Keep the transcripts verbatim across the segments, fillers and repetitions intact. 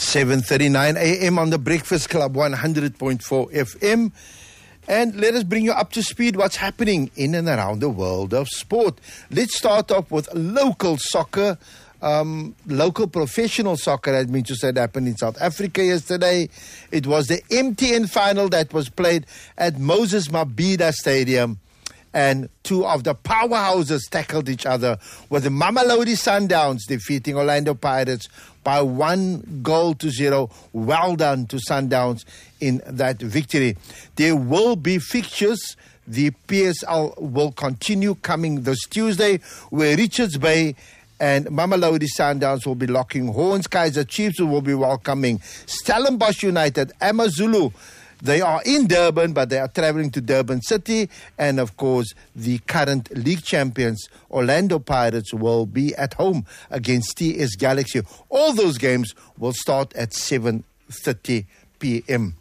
seven thirty-nine a.m. on the Breakfast Club, one hundred point four F M. And let us bring you up to speed what's happening in and around the world of sport. Let's start off with local soccer. Um, local professional soccer, that means to say, that happened in South Africa yesterday. It was the M T N final that was played at Moses Mabhida Stadium. And two of the powerhouses tackled each other, with the Mamelodi Sundowns defeating Orlando Pirates by one goal to zero. Well done to Sundowns in that victory. There will be fixtures. The P S L will continue coming this Tuesday, where Richards Bay and Mamelodi Sundowns will be locking horns. Kaizer Chiefs will be welcoming Stellenbosch United. Amazulu, they are in Durban, but they are traveling to Durban City. And, of course, the current league champions, Orlando Pirates, will be at home against T S Galaxy. All those games will start at seven thirty p.m.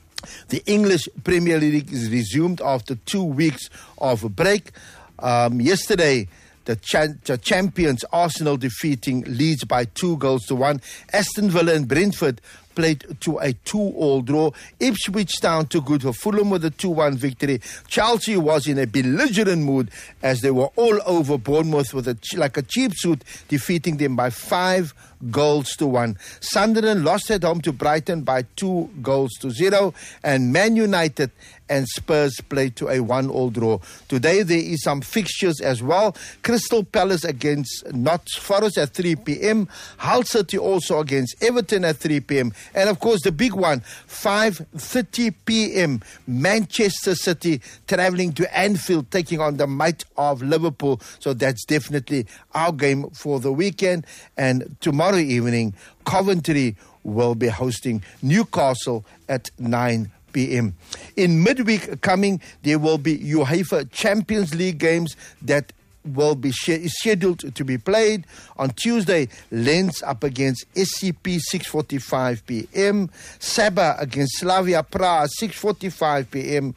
The English Premier League is resumed after two weeks of a break. Um, yesterday, the, cha- the champions Arsenal defeating Leeds by two goals to one. Aston Villa and Brentford played to a two-all draw. Ipswich Town took good for Fulham with a two one victory. Chelsea was in a belligerent mood as they were all over Bournemouth with a like a cheap suit, defeating them by five goals to one. Sunderland lost at home to Brighton by two goals to zero. And Man United and Spurs played to a one-all draw. Today there is some fixtures as well. Crystal Palace against Notts Forest at three p.m. Hull City also against Everton at three p.m. And, of course, the big one, five thirty p.m., Manchester City travelling to Anfield, taking on the might of Liverpool. So that's definitely our game for the weekend. And tomorrow evening, Coventry will be hosting Newcastle at nine p.m. In midweek coming, there will be UEFA Champions League games that will be scheduled to be played. On Tuesday, Lens up against S C P, six forty-five p.m. Saba against Slavia Prague, six forty-five p.m.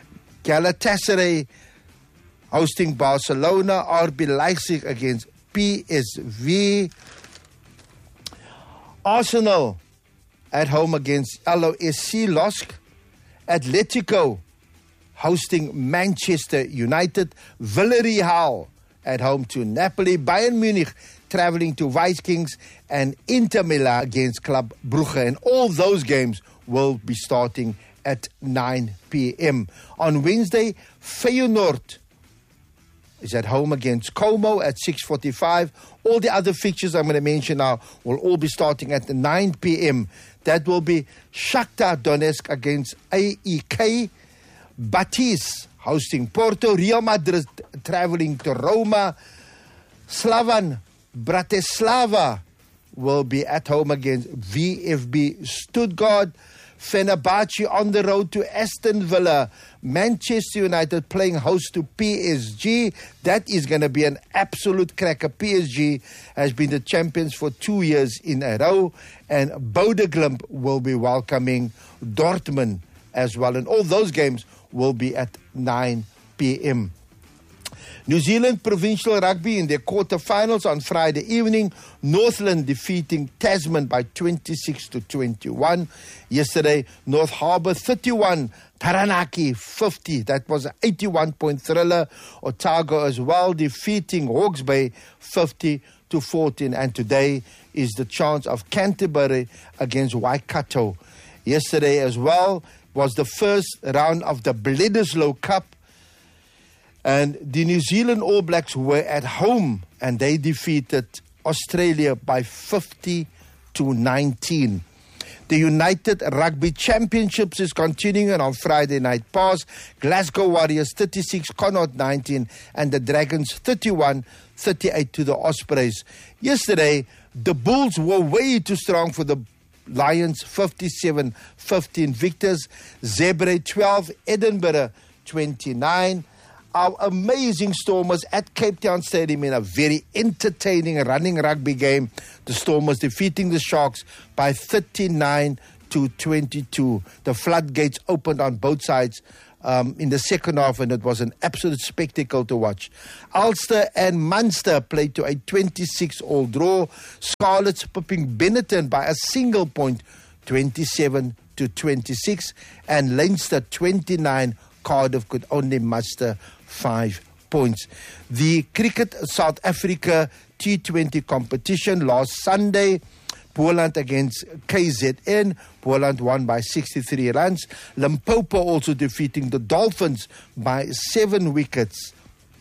Galatasaray hosting Barcelona. R B Leipzig against P S V. Arsenal at home against L O S C Lodz. Atletico hosting Manchester United. Villarreal at home to Napoli. Bayern Munich traveling to Vikings, and Inter Milan against Club Brugge. And all those games will be starting at nine p.m. On Wednesday, Feyenoord is at home against Como at six forty-five. All the other fixtures I'm going to mention now will all be starting at nine p.m. That will be Shakhtar Donetsk against A E K. Betis hosting Porto. Real Madrid traveling to Roma. Slavan Bratislava will be at home against V F B Stuttgart. Fenerbahce on the road to Aston Villa. Manchester United playing host to P S G. That is going to be an absolute cracker. P S G has been the champions for two years in a row. And Bodø/Glimt will be welcoming Dortmund as well. And all those games will be at nine p.m. New Zealand Provincial Rugby in their quarterfinals on Friday evening. Northland defeating Tasman by twenty-six to twenty-one. Yesterday, North Harbour thirty-one, Taranaki fifty. That was an eighty-one point thriller. Otago as well defeating Hawke's Bay fifty to fourteen. And today is the chance of Canterbury against Waikato. Yesterday as well was the first round of the Bledisloe Cup. And the New Zealand All Blacks were at home and they defeated Australia by fifty to nineteen. The United Rugby Championships is continuing on Friday night pass. Glasgow Warriors thirty-six, Connaught nineteen, and the Dragons thirty-one thirty-eight to the Ospreys. Yesterday, the Bulls were way too strong for the Lions, fifty-seven fifteen victors. Zebra twelve, Edinburgh twenty-nine. Our amazing Stormers at Cape Town Stadium in a very entertaining running rugby game. The Stormers defeating the Sharks by thirty-nine to twenty-two. The floodgates opened on both sides um, in the second half, and it was an absolute spectacle to watch. Ulster and Munster played to a twenty-six all draw. Scarlets pipping Benetton by a single point, twenty-seven to twenty-six, and Leinster twenty-nine. Cardiff could only muster five points. The Cricket South Africa T twenty competition last Sunday, Boland against K Z N. Boland won by sixty-three runs. Limpopo also defeating the Dolphins by seven wickets.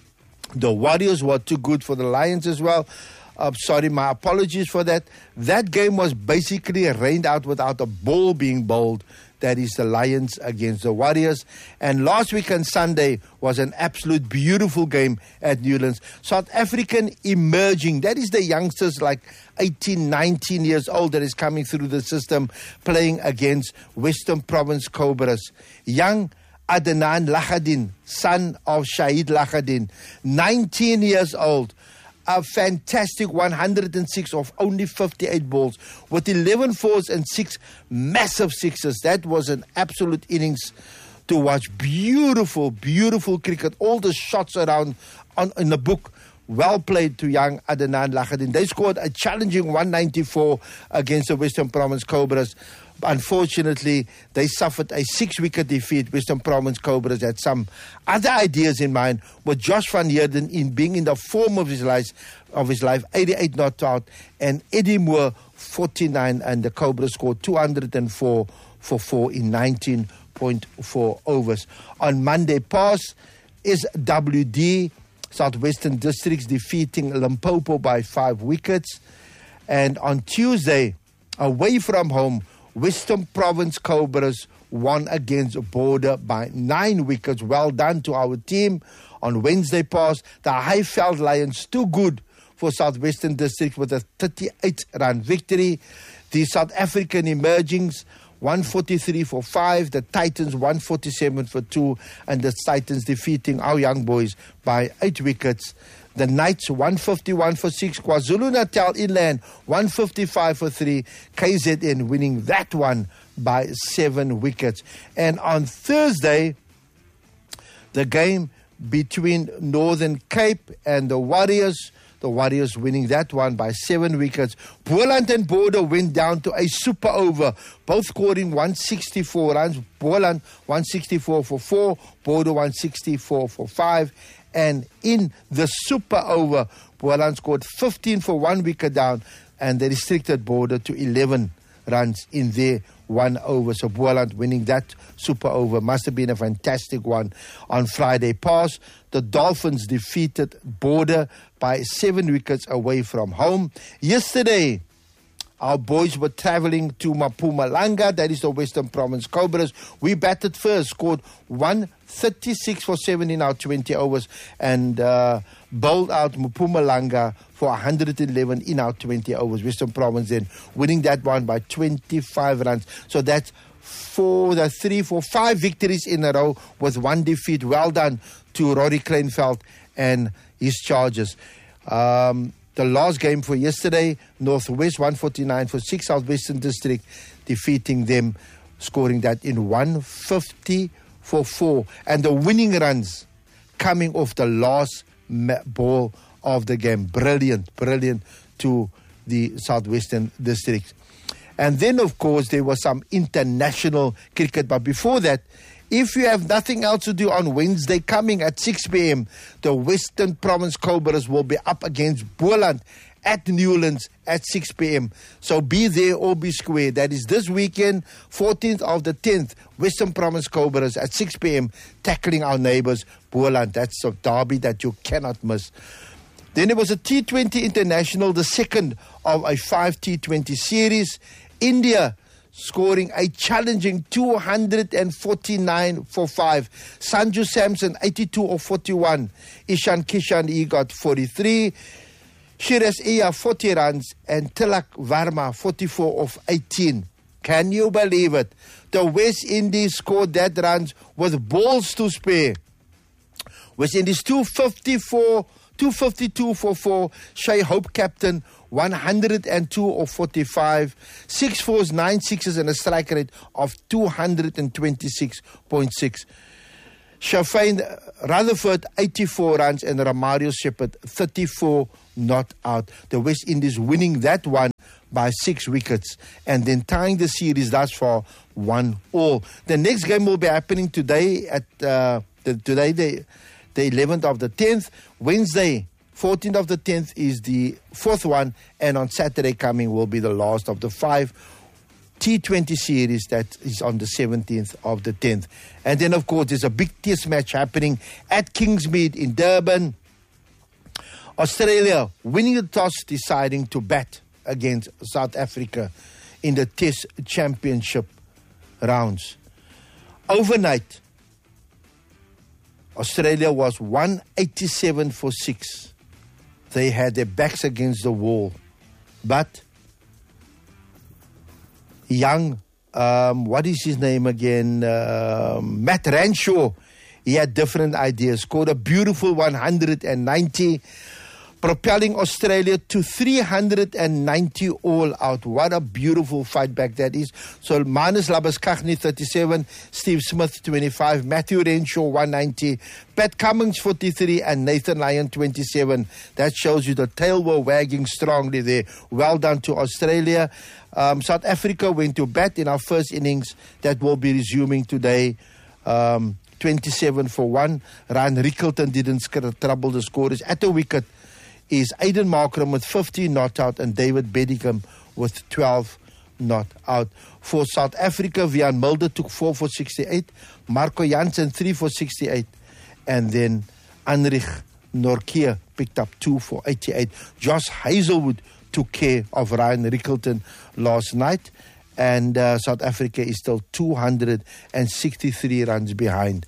The Warriors were too good for the Lions as well. Uh, sorry, my apologies for that. That game was basically rained out without a ball being bowled. That is the Lions against the Warriors. And last weekend, Sunday, was an absolute beautiful game at Newlands. South African emerging. That is the youngsters like eighteen, nineteen years old that is coming through the system, playing against Western Province Cobras. Young Adnan Lahadin, son of Shahid Lahadin, nineteen years old. A fantastic one hundred six of only fifty-eight balls with eleven fours and six massive sixes. That was an absolute innings to watch. Beautiful, beautiful cricket. All the shots around on, in the book. Well played to young Adnan Lahadin. They scored a challenging one ninety-four against the Western Province Cobras. Unfortunately, they suffered a six-wicket defeat. Western Province Cobras had some other ideas in mind, with Josh van Heerden in being in the form of his life, of his life, eighty-eight not out, and Eddie Moore, forty-nine, and the Cobras scored two hundred four for four in nineteen point four overs. On Monday past is W D, Southwestern Districts defeating Limpopo by five wickets. And on Tuesday, away from home, Western Province Cobras won against Border by nine wickets. Well done to our team. On Wednesday past, the Highveld Lions, too good for Southwestern District with a thirty-eight run victory. The South African Emergings, one forty-three for five. The Titans, one forty-seven for two. And the Titans defeating our young boys by eight wickets. The Knights, one fifty-one for six. KwaZulu-Natal Inland, one fifty-five for three. K Z N winning that one by seven wickets. And on Thursday, the game between Northern Cape and the Warriors, the Warriors winning that one by seven wickets. Boland and Border went down to a super over, both scoring one sixty-four runs. Boland, one sixty-four for four. Border, one sixty-four for five. And in the super over, Boland scored fifteen for one wicket down, and they restricted Border to eleven runs in their one over. So Boland winning that super over. Must have been a fantastic one. On Friday past, the Dolphins defeated Border by seven wickets away from home. Yesterday, our boys were traveling to Mpumalanga, that is the Western Province Cobras. We batted first, scored one thirty-six for seven in our twenty overs, and uh, bowled out Mpumalanga for one hundred eleven in our twenty overs. Western Province then winning that one by twenty-five runs. So that's four, the three, four, five victories in a row with one defeat. Well done to Rory Kleinveld and his Chargers. Um... The last game for yesterday, Northwest one forty-nine for six, Southwestern District defeating them, scoring that in one fifty for four. And the winning runs coming off the last ball of the game. Brilliant, brilliant to the Southwestern District. And then, of course, there was some international cricket. But before that, if you have nothing else to do on Wednesday coming at six p.m., the Western Province Cobras will be up against Boland at Newlands at six p.m. So be there or be square. That is this weekend, fourteenth of the tenth, Western Province Cobras at six p.m. tackling our neighbours, Boland. That's a derby that you cannot miss. Then there was a T twenty International, the second of a five T twenty series. India scoring a challenging two hundred forty-nine for five. Sanju Samson, eighty-two of forty-one. Ishan Kishan, he got forty-three. Shiraz Iya, forty runs. And Tilak Varma, forty-four of eighteen. Can you believe it? The West Indies scored that runs with balls to spare. West Indies two fifty-four, two fifty-two for four. Shay Hope captain, one hundred two of forty-five, six fours, nine sixes, and a strike rate of two hundred twenty-six point six. Shafane Rutherford, eighty-four runs, and Romario Shepherd, thirty-four not out. The West Indies winning that one by six wickets and then tying the series thus far one all. The next game will be happening today at uh, the, today the the eleventh of the tenth. Wednesday, fourteenth of the tenth is the fourth one, and on Saturday coming will be the last of the five T twenty series that is on the seventeenth of the tenth. And then, of course, there's a big test match happening at Kingsmead in Durban. Australia winning the toss, deciding to bat against South Africa in the Test Championship rounds. Overnight, Australia was one eighty-seven for six. They had their backs against the wall. But young, um, what is his name again? Uh, Matt Renshaw, he had different ideas. Scored a beautiful one hundred ninety, propelling Australia to three hundred ninety all out. What a beautiful fight back that is. So Manus Labuschagne, thirty-seven, Steve Smith, twenty-five, Matthew Renshaw, one ninety, Pat Cummins, forty-three, and Nathan Lyon, twenty-seven. That shows you the tail were wagging strongly there. Well done to Australia. Um, South Africa went to bat in our first innings that will be resuming today. Um, twenty-seven for one. Ryan Rickelton didn't trouble the scorers. At the wicket is Aiden Markram with fifteen not out and David Bedickham with twelve not out. For South Africa, Vian Mulder took four for sixty-eight, Marco Jansen three for sixty-eight, and then Anrich Nortje picked up two for eighty-eight. Josh Hazelwood took care of Ryan Rickelton last night, and uh, South Africa is still two hundred sixty-three runs behind.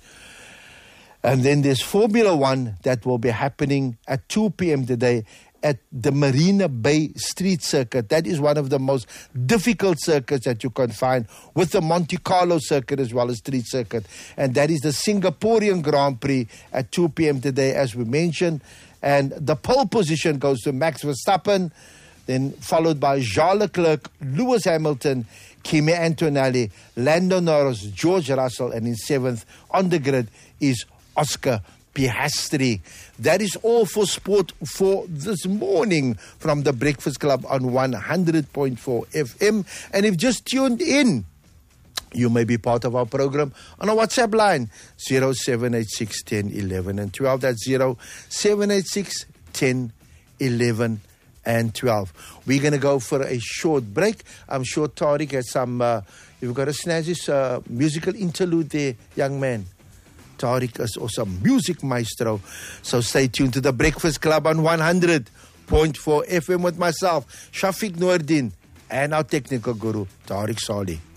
And then there's Formula One that will be happening at two p.m. today at the Marina Bay Street Circuit. That is one of the most difficult circuits that you can find, with the Monte Carlo circuit as well as street circuit. And that is the Singaporean Grand Prix at two p.m. today, as we mentioned. And the pole position goes to Max Verstappen, then followed by Charles Leclerc, Lewis Hamilton, Kimi Antonelli, Lando Norris, George Russell, and in seventh on the grid is Oscar Piastri. That is all for sport for this morning from the Breakfast Club on one hundred point four F M. And if you've just tuned in, you may be part of our program on our WhatsApp line, zero seven eight six, one zero, eleven and twelve. That's zero seven eight six, one zero, eleven and twelve. We're going to go for a short break. I'm sure Tariq has some, uh, you've got a snazzy uh, musical interlude there, young man. Tariq is also a music maestro. So stay tuned to the Breakfast Club on one hundred point four F M with myself, Shafiq Noordin, and our technical guru, Tariq Saleh.